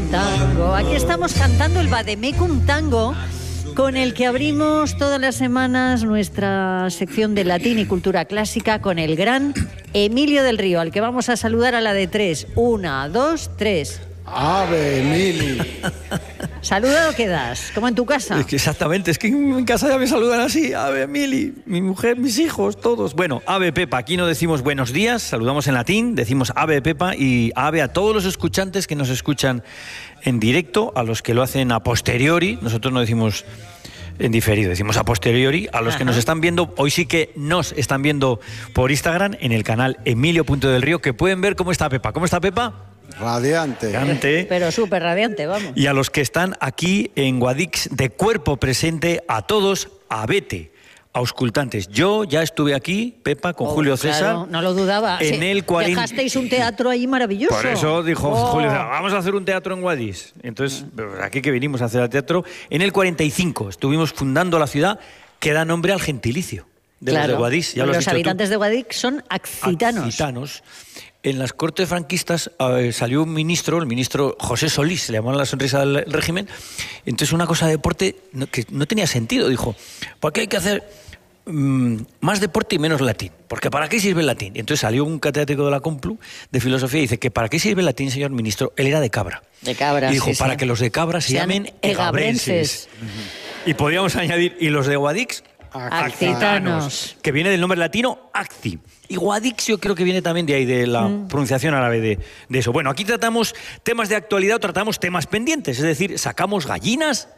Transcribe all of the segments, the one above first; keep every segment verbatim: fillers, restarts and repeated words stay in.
tango. Aquí estamos cantando el Vademecum Tango, con el que abrimos todas las semanas nuestra sección de latín y cultura clásica con el gran Emilio del Río, al que vamos a saludar a la de tres. Una, dos, tres. ¡Ave, Emili! ¿Saludado qué das? ¿Como en tu casa? Es que exactamente, es que en casa ya me saludan así. Ave, Emili, mi mujer, mis hijos, todos. Bueno, Ave, Pepa, aquí no decimos buenos días, saludamos en latín, decimos Ave, Pepa, y Ave a todos los escuchantes que nos escuchan en directo, a los que lo hacen a posteriori. Nosotros no decimos en diferido, decimos a posteriori, a los Ajá. que nos están viendo, hoy sí que nos están viendo por Instagram, en el canal Emilio Punto del Río, que pueden ver cómo está Pepa. ¿Cómo está Pepa? Radiante. Radiante. Pero súper radiante, vamos. Y a los que están aquí en Guadix, de cuerpo presente, a todos, abete, auscultantes. Yo ya estuve aquí, Pepa, con oh, Julio César. Claro, no lo dudaba. En sí, el cuarenta... Dejasteis un teatro ahí maravilloso. Por eso dijo oh. Julio César, vamos a hacer un teatro en Guadix. Entonces, aquí que vinimos a hacer el teatro, en el cuarenta y cinco estuvimos fundando la ciudad que da nombre al gentilicio de claro. los de Guadix. Ya los los habitantes tú. de Guadix son accitanos. Accitanos. En las cortes franquistas eh, salió un ministro, el ministro José Solís, le llamaban la sonrisa del régimen. Entonces una cosa de deporte no, que no tenía sentido. Dijo, ¿por qué hay que hacer mmm, más deporte y menos latín? Porque ¿para qué sirve el latín? Y entonces salió un catedrático de la Complu de filosofía y dice que ¿para qué sirve el latín, señor ministro? Él era de Cabra. De Cabra, Y dijo, sí, para sí. que los de Cabra se, se llamen egabrenses. Uh-huh. Y podríamos añadir, y los de Guadix, accitanos, que viene del nombre latino acti. Y Guadix yo creo que viene también de ahí, de la mm. pronunciación árabe de, de eso. Bueno, aquí tratamos temas de actualidad o tratamos temas pendientes, es decir, sacamos gallinas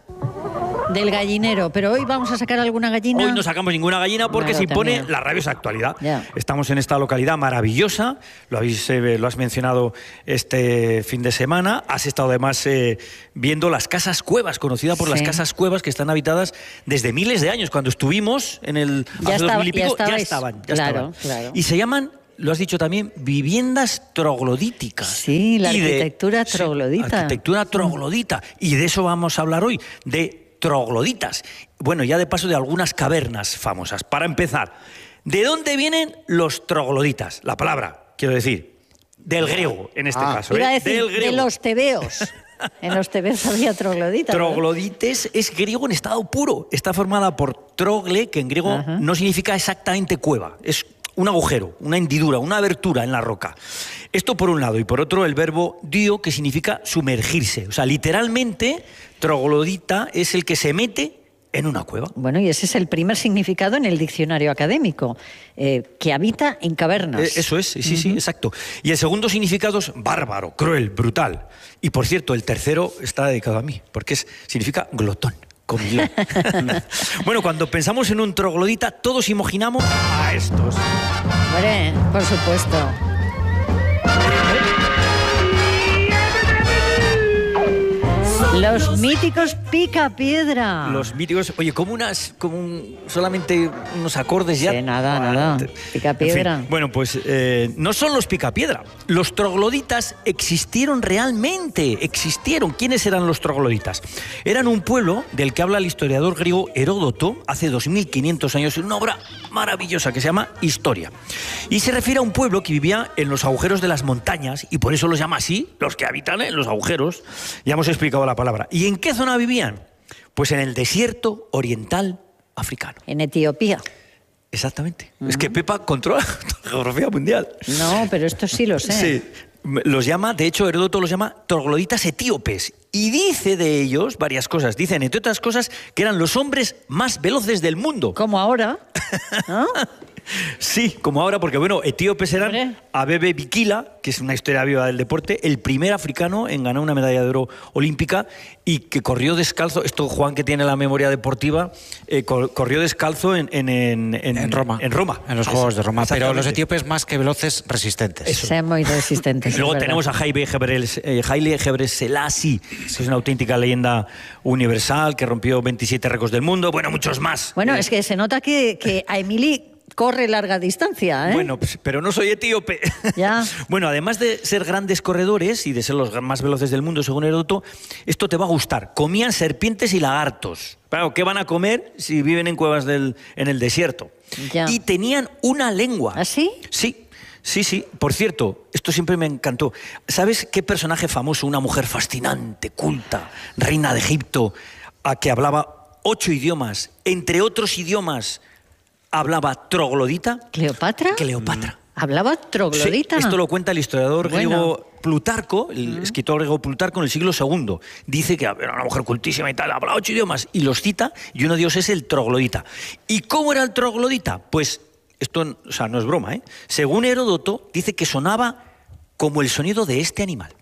del gallinero, pero hoy vamos a sacar alguna gallina. Hoy no sacamos ninguna gallina porque se impone la rabiosa actualidad. Ya. Estamos en esta localidad maravillosa, lo, habéis, eh, lo has mencionado este fin de semana. Has estado además eh, viendo las casas cuevas, conocida por sí. las casas cuevas que están habitadas desde miles de años. Cuando estuvimos en el ya hace estaba, dos mil y pico, ya, ya estaban. Ya claro, estaban. claro. Y se llaman, lo has dicho también, viviendas troglodíticas. Sí, la y arquitectura de, troglodita. Sí, arquitectura troglodita. Y de eso vamos a hablar hoy, de trogloditas. Bueno, ya de paso de algunas cavernas famosas. Para empezar, ¿de dónde vienen los trogloditas? La palabra, quiero decir, del griego, en este ah, caso. Iba ¿eh? a decir, del griego. de los tebeos. En los tebeos había trogloditas. Troglodites es griego en estado puro. Está formada por trogle, que en griego Ajá. no significa exactamente cueva. Es un agujero, una hendidura, una abertura en la roca. Esto por un lado. Y por otro, el verbo dio, que significa sumergirse. O sea, literalmente, troglodita es el que se mete en una cueva. Bueno, y ese es el primer significado en el diccionario académico, eh, que habita en cavernas. Eh, eso es, sí, sí, uh-huh. sí, exacto. Y el segundo significado es bárbaro, cruel, brutal. Y por cierto, el tercero está dedicado a mí, porque es, significa glotón. Comilón. Bueno, cuando pensamos en un troglodita, todos imaginamos a estos. Hombre, por supuesto. Los míticos Picapiedra. Los míticos, oye, como unas, como un, solamente unos acordes ya. Sí, nada, ah, nada. Picapiedra. En fin, bueno, pues eh, no son los Picapiedra. Los trogloditas existieron realmente, existieron. ¿Quiénes eran los trogloditas? Eran un pueblo del que habla el historiador griego Heródoto hace dos mil quinientos años en una obra maravillosa que se llama Historia. Y se refiere a un pueblo que vivía en los agujeros de las montañas y por eso los llama así, los que habitan en los agujeros. Ya hemos explicado la palabra. ¿Y en qué zona vivían? Pues en el desierto oriental africano. En Etiopía. Exactamente. Uh-huh. Es que Pepa controla la geografía mundial. No, pero esto sí lo sé. Sí. Los llama, de hecho, Heródoto los llama trogloditas etíopes. Y dice de ellos varias cosas. Dicen, entre otras cosas, que eran los hombres más veloces del mundo. Como ahora, ¿no? Sí, como ahora, porque bueno, etíopes eran Abebe Bikila, que es una historia viva del deporte, el primer africano en ganar una medalla de oro olímpica y que corrió descalzo, esto Juan que tiene la memoria deportiva, eh, corrió descalzo en, en, en, en, en Roma. En Roma. En los Juegos de Roma, pero los etíopes más que veloces, resistentes. Eso. Sean muy resistentes. Luego tenemos a Haile Gebrselassie, que es una auténtica leyenda universal, que rompió veintisiete récords del mundo, bueno, muchos más. Bueno, eh, es que se nota que, que a Emili corre larga distancia, ¿eh? Bueno, pues, pero no soy etíope. Ya. Bueno, además de ser grandes corredores y de ser los más veloces del mundo, según Heródoto, esto te va a gustar. Comían serpientes y lagartos. Claro, ¿qué van a comer si viven en cuevas del, en el desierto? Ya. Y tenían una lengua. ¿Ah, sí? Sí. Sí, sí. Por cierto, esto siempre me encantó. ¿Sabes qué personaje famoso, una mujer fascinante, culta, reina de Egipto, a que hablaba ocho idiomas, entre otros idiomas hablaba troglodita? ¿Cleopatra? Cleopatra. ¿Hablaba troglodita? Sí, esto lo cuenta el historiador Bueno. griego Plutarco, el uh-huh. escritor griego Plutarco en el siglo segundo. Dice que era una mujer cultísima y tal, habla ocho idiomas y los cita, y uno de ellos es el troglodita. ¿Y cómo era el troglodita? Pues esto, o sea, no es broma, ¿eh? Según Heródoto, dice que sonaba como el sonido de este animal.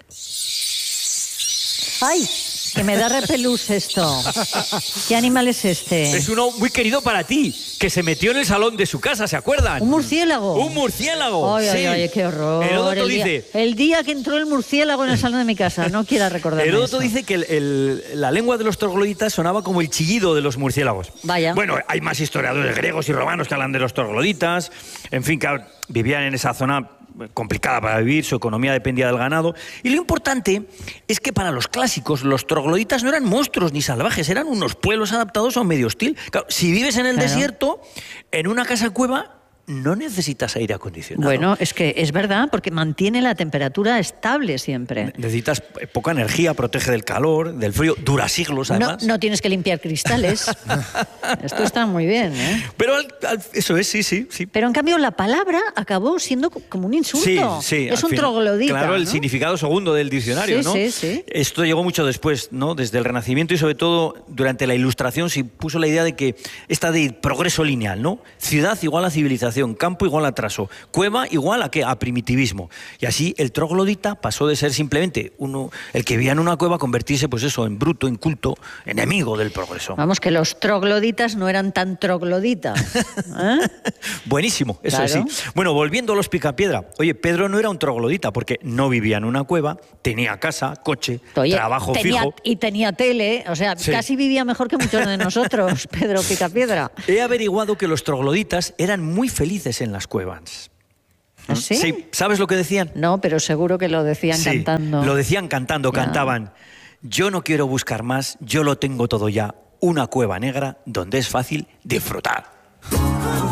¡Ay! Que me da repelús esto. ¿Qué animal es este? Es uno muy querido para ti, que se metió en el salón de su casa, ¿se acuerdan? ¿Un murciélago? ¡Un murciélago! Ay, sí. ay, ay, qué horror. Heródoto el, día, dice... el día que entró el murciélago en el salón de mi casa, no quiera recordarme Heródoto eso. dice que el, el, la lengua de los trogloditas sonaba como el chillido de los murciélagos. Vaya. Bueno, hay más historiadores griegos y romanos que hablan de los trogloditas. En fin, que vivían en esa zona complicada para vivir, su economía dependía del ganado. Y lo importante es que para los clásicos los trogloditas no eran monstruos ni salvajes, eran unos pueblos adaptados a un medio hostil. Claro, si vives en el Claro. desierto, en una casa cueva, no necesitas aire acondicionado. Bueno, es que es verdad, porque mantiene la temperatura estable siempre. Necesitas poca energía, protege del calor, del frío, dura siglos No, además. no tienes que limpiar cristales. Esto está muy bien, ¿eh? Pero al- al- eso es, sí, sí, sí. Pero en cambio la palabra acabó siendo co- como un insulto. Sí, sí. Es al un fin- troglodita. Claro, el ¿no? significado segundo del diccionario, Sí, ¿no? sí, sí. Esto llegó mucho después, ¿no? Desde el Renacimiento y sobre todo durante la Ilustración se puso la idea de que esta de progreso lineal, ¿no? Ciudad igual a civilización, campo igual a atraso, cueva igual a qué, a primitivismo. Y así el troglodita pasó de ser simplemente uno, el que vivía en una cueva, a convertirse, pues eso, en bruto, inculto, enemigo del progreso. Vamos, que los trogloditas no eran tan trogloditas. ¿eh? Buenísimo, eso Claro. sí. Bueno, volviendo a los Picapiedra. Oye, Pedro no era un troglodita porque no vivía en una cueva, tenía casa, coche, Oye, trabajo tenía- fijo. Y tenía tele, o sea, Sí. casi vivía mejor que muchos de nosotros, Pedro Picapiedra. He averiguado que los trogloditas eran muy felices en las cuevas. ¿Ah, sí? Sí, ¿sabes lo que decían? No, pero seguro que lo decían Sí, cantando. lo decían cantando, Ya. cantaban. Yo no quiero buscar más, yo lo tengo todo ya. Una cueva negra donde es fácil disfrutar.